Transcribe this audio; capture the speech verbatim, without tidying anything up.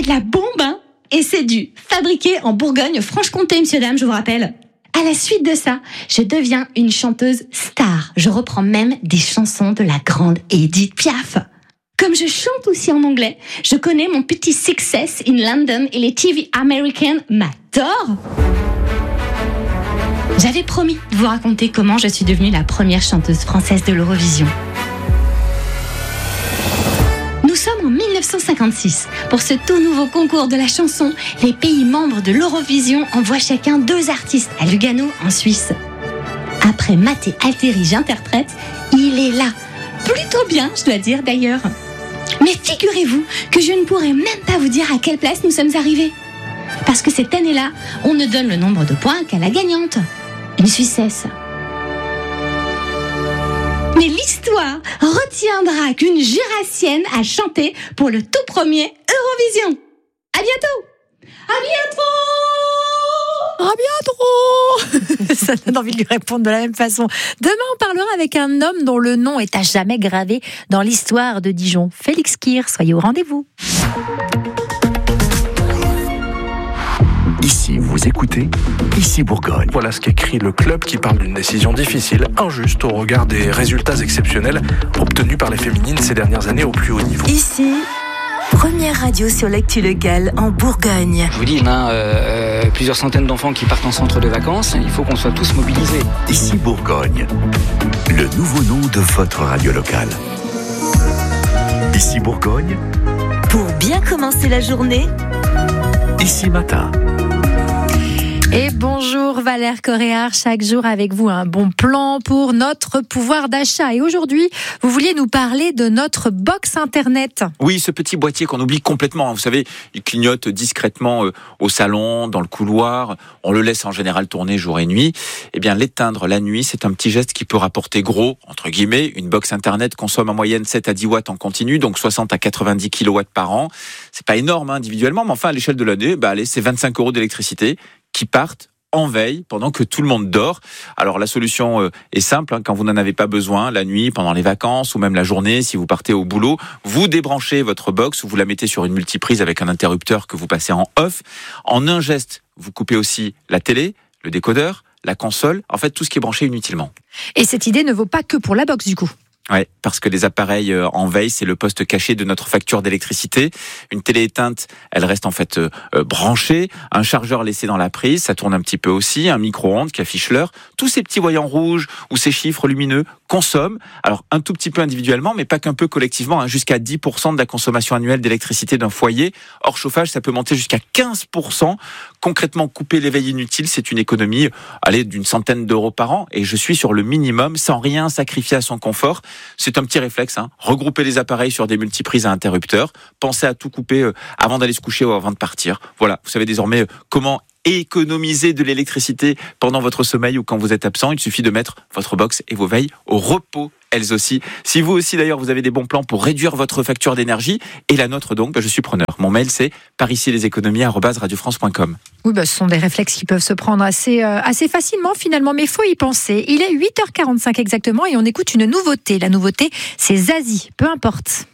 c'est de la bombe, hein. Et c'est du fabriqué en Bourgogne-Franche-Comté, monsieur, dame, je vous rappelle. À la suite de ça, je deviens une chanteuse star. Je reprends même des chansons de la grande Edith Piaf. Comme je chante aussi en anglais, je connais mon petit success in London et les T V American m'adorent. J'avais promis de vous raconter comment je suis devenue la première chanteuse française de l'Eurovision. Nous sommes en dix-neuf cent cinquante-six. Pour ce tout nouveau concours de la chanson, les pays membres de l'Eurovision envoient chacun deux artistes à Lugano, en Suisse. Après Matteo Alteri, j'interprète, il est là. Plutôt bien, je dois dire d'ailleurs. Mais figurez-vous que je ne pourrais même pas vous dire à quelle place nous sommes arrivés. Parce que cette année-là, on ne donne le nombre de points qu'à la gagnante. Une Suissesse. Mais l'histoire retiendra qu'une Jurassienne a chanté pour le tout premier Eurovision. À bientôt. À bientôt. À bientôt. Ça donne envie de lui répondre de la même façon. Demain, on parlera avec un homme dont le nom est à jamais gravé dans l'histoire de Dijon. Félix Kir, soyez au rendez-vous. Ici, vous écoutez, ici Bourgogne. Voilà ce qu'écrit le club qui parle d'une décision difficile, injuste au regard des résultats exceptionnels obtenus par les féminines ces dernières années au plus haut niveau. Ici, première radio sur l'actu locale en Bourgogne. Je vous dis, hein, euh, plusieurs centaines d'enfants qui partent en centre de vacances, il faut qu'on soit tous mobilisés. Ici Bourgogne, le nouveau nom de votre radio locale. Ici Bourgogne, pour bien commencer la journée, ici matin. Et bonjour Valère Coréard, chaque jour avec vous un bon plan pour notre pouvoir d'achat. Et aujourd'hui, vous vouliez nous parler de notre box internet. Oui, ce petit boîtier qu'on oublie complètement. Vous savez, il clignote discrètement au salon, dans le couloir. On le laisse en général tourner jour et nuit. Eh bien, l'éteindre la nuit, c'est un petit geste qui peut rapporter gros, entre guillemets. Une box internet consomme en moyenne sept à dix watts en continu, donc soixante à quatre-vingt-dix kilowatts par an. C'est pas énorme hein, individuellement, mais enfin, à l'échelle de l'année, bah, allez, c'est vingt-cinq euros d'électricité qui partent en veille pendant que tout le monde dort. Alors la solution euh, est simple, hein, quand vous n'en avez pas besoin, la nuit, pendant les vacances ou même la journée, si vous partez au boulot, vous débranchez votre box ou vous la mettez sur une multiprise avec un interrupteur que vous passez en off. En un geste, vous coupez aussi la télé, le décodeur, la console, en fait tout ce qui est branché inutilement. Et cette idée ne vaut pas que pour la box du coup. Ouais, parce que les appareils en veille, c'est le poste caché de notre facture d'électricité. Une télé éteinte, elle reste en fait euh, branchée. Un chargeur laissé dans la prise, ça tourne un petit peu aussi. Un micro-ondes qui affiche l'heure. Tous ces petits voyants rouges ou ces chiffres lumineux consomment. Alors un tout petit peu individuellement, mais pas qu'un peu collectivement. Hein, jusqu'à dix pour cent de la consommation annuelle d'électricité d'un foyer. Hors chauffage, ça peut monter jusqu'à quinze pour cent. Concrètement, couper les veilles inutiles, c'est une économie, allez, d'une centaine d'euros par an. Et je suis sur le minimum, sans rien sacrifier à son confort. C'est un petit réflexe, hein. Regrouper les appareils sur des multiprises à interrupteurs. Pensez à tout couper euh, avant d'aller se coucher ou avant de partir. Voilà, vous savez désormais euh, comment économiser de l'électricité pendant votre sommeil ou quand vous êtes absent. Il suffit de mettre votre box et vos veilles au repos, elles aussi. Si vous aussi d'ailleurs vous avez des bons plans pour réduire votre facture d'énergie et la nôtre donc, bah, je suis preneur. Mon mail c'est par ici les économies arobase radio france point com. Oui, bah, ce sont des réflexes qui peuvent se prendre assez, euh, assez facilement finalement, mais il faut y penser. Il est huit heures quarante-cinq exactement et on écoute une nouveauté. La nouveauté, c'est Zazie, peu importe.